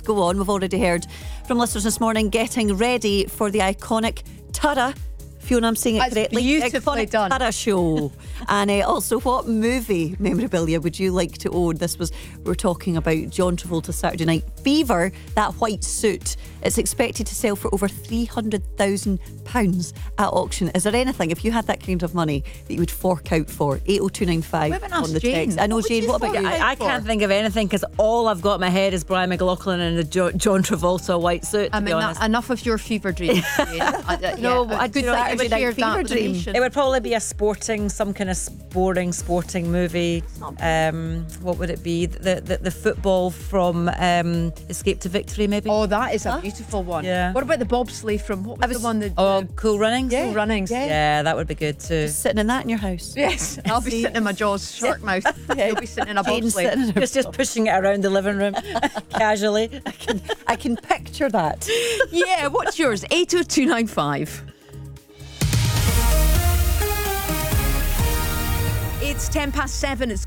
Go on. We've already heard from listeners this morning getting ready for the iconic Tara. Fiona, I'm saying it That's correctly. beautifully Iconic done. Tara show. And also, what movie memorabilia would you like to own? We're talking about John Travolta's Saturday Night Fever, that white suit. It's expected to sell for over £300,000 at auction. Is there anything, if you had that kind of money, that you would fork out for? 80295 We haven't asked on the Jane. text. I know, What would Jane, you what about fork you? out? I can't think of anything because all I've got in my head is Brian McLaughlin and the John Travolta white suit. I To be mean, honest. enough of your fever dreams. No, I'd good do that Saturday you Night shared Fever that dream. donation. It would probably be some kind of sporting movie. What would it be? The football from Escape to Victory, maybe. Oh, that is a beautiful one. Yeah. What about the bobsleigh from what was the one that? Cool Runnings. Cool Runnings. Yeah, that would be good too. Sitting in that in your house. Yes, I'll be sitting in my Jaws shark mouth. You'll be sitting in a Jane's bobsleigh. sitting in her Just pushing it around the living room casually. I can picture that. Yeah, what's yours? 80295. It's 7:10. It's